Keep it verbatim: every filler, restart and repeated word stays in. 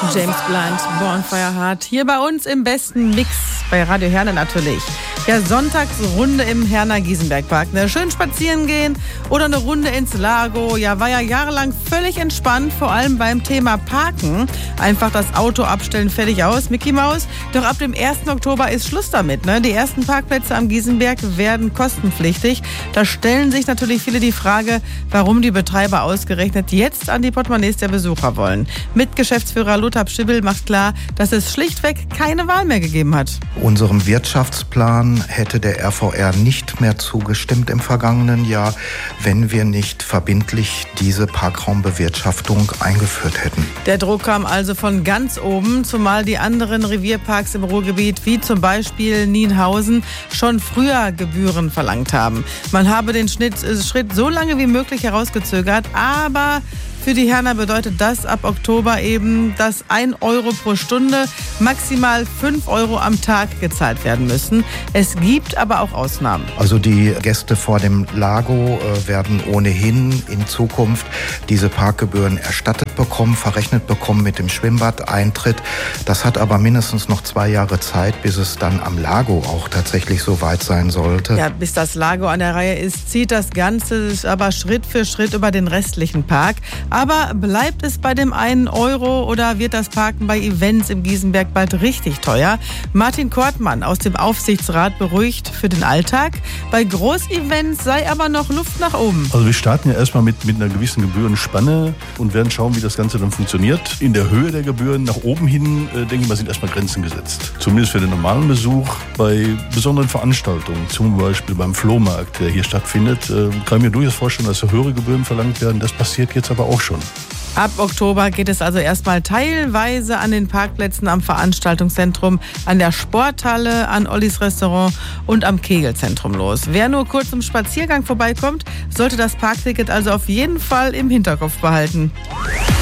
James Blunt, Bonfire Heart, hier bei uns im besten Mix, bei Radio Herne natürlich. Ja, Sonntagsrunde im Herner Giesenbergpark. Ne? Schön spazieren gehen oder eine Runde ins Lago. Ja, war ja jahrelang völlig entspannt, vor allem beim Thema Parken. Einfach das Auto abstellen, fertig aus, Mickey Maus. Doch ab dem ersten Oktober ist Schluss damit. Ne? Die ersten Parkplätze am Giesenberg werden kostenpflichtig. Da stellen sich natürlich viele die Frage, warum die Betreiber ausgerechnet jetzt an die Portemonnaies der Besucher wollen. Mit Geschäftsführer Lothar Pschibbel macht klar, dass es schlichtweg keine Wahl mehr gegeben hat. Unserem Wirtschaftsplan hätte der R V R nicht mehr zugestimmt im vergangenen Jahr, wenn wir nicht verbindlich diese Parkraumbewirtschaftung eingeführt hätten. Der Druck kam also von ganz oben, zumal die anderen Revierparks im Ruhrgebiet, wie zum Beispiel Nienhausen, schon früher Gebühren verlangt haben. Man habe den Schnitt, Schritt so lange wie möglich herausgezögert, aber für die Herner bedeutet das ab Oktober eben, dass ein Euro pro Stunde, maximal fünf Euro am Tag gezahlt werden müssen. Es gibt aber auch Ausnahmen. Also die Gäste vor dem Lago äh, werden ohnehin in Zukunft diese Parkgebühren erstattet bekommen, verrechnet bekommen mit dem Schwimmbadeintritt. Das hat aber mindestens noch zwei Jahre Zeit, bis es dann am Lago auch tatsächlich so weit sein sollte. Ja, bis das Lago an der Reihe ist, zieht das Ganze aber Schritt für Schritt über den restlichen Park. Aber bleibt es bei dem einen Euro oder wird das Parken bei Events im Giesenberg bald richtig teuer? Martin Kortmann aus dem Aufsichtsrat beruhigt für den Alltag. Bei Großevents sei aber noch Luft nach oben. Also wir starten ja erstmal mit, mit einer gewissen Gebührenspanne und werden schauen, wie das Ganze dann funktioniert. In der Höhe der Gebühren nach oben hin, äh, denke ich mal, sind erstmal Grenzen gesetzt. Zumindest für den normalen Besuch. Bei besonderen Veranstaltungen, zum Beispiel beim Flohmarkt, der hier stattfindet, äh, kann ich mir durchaus vorstellen, dass höhere Gebühren verlangt werden. Das passiert jetzt aber auch schon. Ab Oktober geht es also erstmal teilweise an den Parkplätzen am Veranstaltungszentrum, an der Sporthalle, an Ollis Restaurant und am Kegelzentrum los. Wer nur kurz zum Spaziergang vorbeikommt, sollte das Parkticket also auf jeden Fall im Hinterkopf behalten.